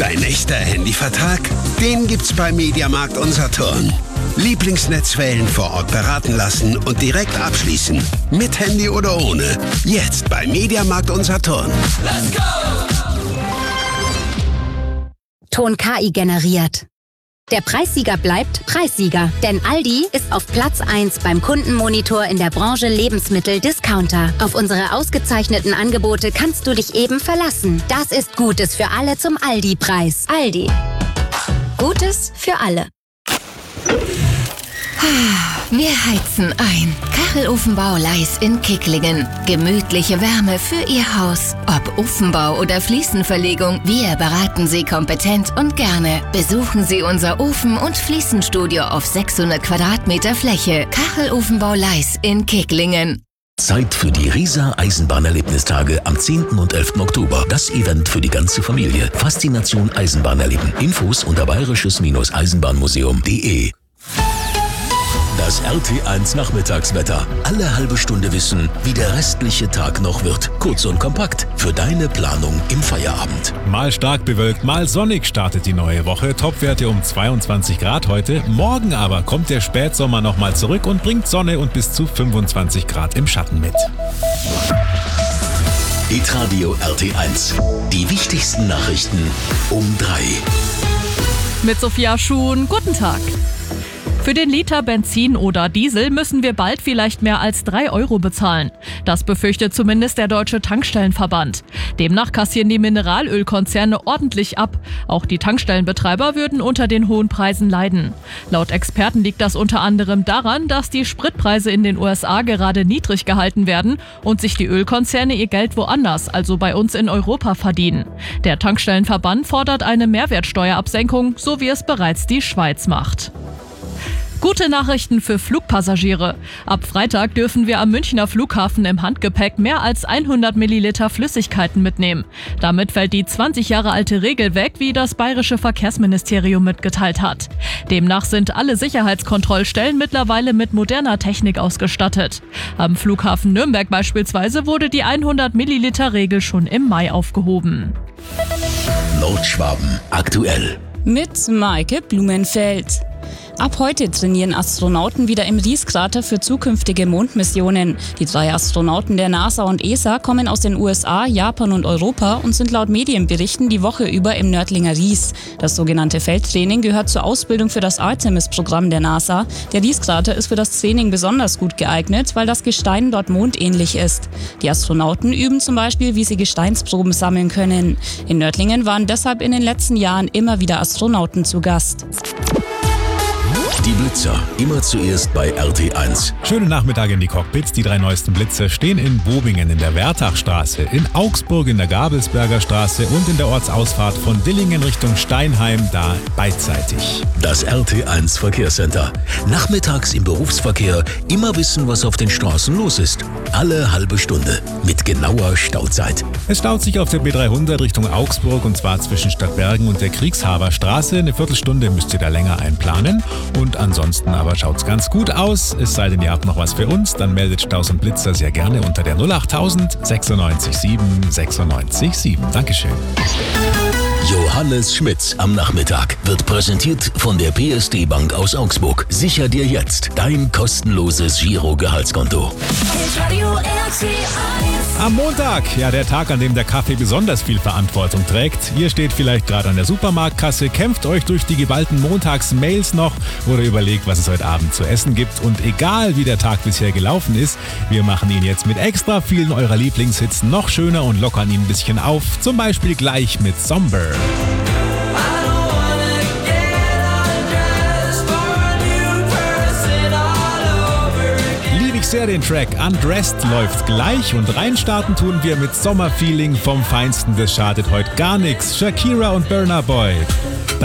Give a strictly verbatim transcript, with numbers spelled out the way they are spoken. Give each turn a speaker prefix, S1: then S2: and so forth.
S1: Dein echter Handyvertrag? Den gibt's bei Mediamarkt und Saturn. Lieblingsnetzwellen vor Ort beraten lassen und direkt abschließen. Mit Handy oder ohne. Jetzt bei Mediamarkt und Saturn.
S2: Let's go!
S3: Ton K I generiert. Der Preissieger bleibt Preissieger, denn Aldi ist auf Platz eins beim Kundenmonitor in der Branche Lebensmittel-Discounter. Auf unsere ausgezeichneten Angebote kannst du dich eben verlassen. Das ist Gutes für alle zum Aldi-Preis. Aldi. Gutes für alle.
S4: Wir heizen ein. Kachelofenbau Leis in Kicklingen. Gemütliche Wärme für Ihr Haus. Ob Ofenbau oder Fliesenverlegung, wir beraten Sie kompetent und gerne. Besuchen Sie unser Ofen- und Fliesenstudio auf sechshundert Quadratmeter Fläche. Kachelofenbau Leis in Kicklingen.
S5: Zeit für die Riesa Eisenbahnerlebnistage am zehnten und elften Oktober. Das Event für die ganze Familie. Faszination Eisenbahn erleben. Infos unter bayerisches-eisenbahnmuseum punkt de. Das R T eins Nachmittagswetter. Alle halbe Stunde wissen, wie der restliche Tag noch wird. Kurz und kompakt für deine Planung im Feierabend.
S6: Mal stark bewölkt, mal sonnig startet die neue Woche. Topwerte um zweiundzwanzig Grad heute. Morgen aber kommt der Spätsommer nochmal zurück und bringt Sonne und bis zu fünfundzwanzig Grad im Schatten mit.
S5: Hitradio R T eins. Die wichtigsten Nachrichten um drei.
S7: Mit Sophia Schuhn, guten Tag. Für den Liter Benzin oder Diesel müssen wir bald vielleicht mehr als drei Euro bezahlen. Das befürchtet zumindest der Deutsche Tankstellenverband. Demnach kassieren die Mineralölkonzerne ordentlich ab. Auch die Tankstellenbetreiber würden unter den hohen Preisen leiden. Laut Experten liegt das unter anderem daran, dass die Spritpreise in den U S A gerade niedrig gehalten werden und sich die Ölkonzerne ihr Geld woanders, also bei uns in Europa, verdienen. Der Tankstellenverband fordert eine Mehrwertsteuerabsenkung, so wie es bereits die Schweiz macht. Gute Nachrichten für Flugpassagiere. Ab Freitag dürfen wir am Münchner Flughafen im Handgepäck mehr als hundert Milliliter Flüssigkeiten mitnehmen. Damit fällt die zwanzig Jahre alte Regel weg, wie das Bayerische Verkehrsministerium mitgeteilt hat. Demnach sind alle Sicherheitskontrollstellen mittlerweile mit moderner Technik ausgestattet. Am Flughafen Nürnberg beispielsweise wurde die hundert Milliliter Regel schon im Mai aufgehoben.
S5: Nordschwaben aktuell.
S8: Mit Maike Blumenfeld. Ab heute trainieren Astronauten wieder im Rieskrater für zukünftige Mondmissionen. Die drei Astronauten der NASA und E S A kommen aus den U S A, Japan und Europa und sind laut Medienberichten die Woche über im Nördlinger Ries. Das sogenannte Feldtraining gehört zur Ausbildung für das Artemis-Programm der NASA. Der Rieskrater ist für das Training besonders gut geeignet, weil das Gestein dort mondähnlich ist. Die Astronauten üben zum Beispiel, wie sie Gesteinsproben sammeln können. In Nördlingen waren deshalb in den letzten Jahren immer wieder Astronauten zu Gast.
S5: Die Blitzer, immer zuerst bei R T eins.
S6: Schönen Nachmittag in die Cockpits. Die drei neuesten Blitzer stehen in Bobingen in der Wertachstraße, in Augsburg in der Gabelsberger Straße und in der Ortsausfahrt von Dillingen Richtung Steinheim, da beidseitig.
S5: Das R T eins Verkehrscenter. Nachmittags im Berufsverkehr immer wissen, was auf den Straßen los ist. Alle halbe Stunde mit genauer Stauzeit.
S6: Es staut sich auf der B dreihundert Richtung Augsburg und zwar zwischen Stadtbergen und der Kriegshaberstraße. Eine Viertelstunde müsst ihr da länger einplanen. Und ansonsten aber schaut's ganz gut aus. Es sei denn, ihr habt noch was für uns, dann meldet Staus und Blitzer sehr gerne unter der null achttausend sechsundneunzig sieben sechsundneunzig sieben. Dankeschön.
S5: Johannes Schmitz am Nachmittag wird präsentiert von der P S D Bank aus Augsburg. Sicher dir jetzt dein kostenloses Giro-Gehaltskonto.
S6: Am Montag, ja der Tag, an dem der Kaffee besonders viel Verantwortung trägt. Ihr steht vielleicht gerade an der Supermarktkasse, kämpft euch durch die geballten Montags-Mails noch oder überlegt, was es heute Abend zu essen gibt. Und egal wie der Tag bisher gelaufen ist, wir machen ihn jetzt mit extra vielen eurer Lieblingshits noch schöner und lockern ihn ein bisschen auf. Zum Beispiel gleich mit Somber. Sehr den Track Undressed läuft gleich und reinstarten tun wir mit Sommerfeeling vom Feinsten. Das schadet heute gar nichts. Shakira und Burna Boy.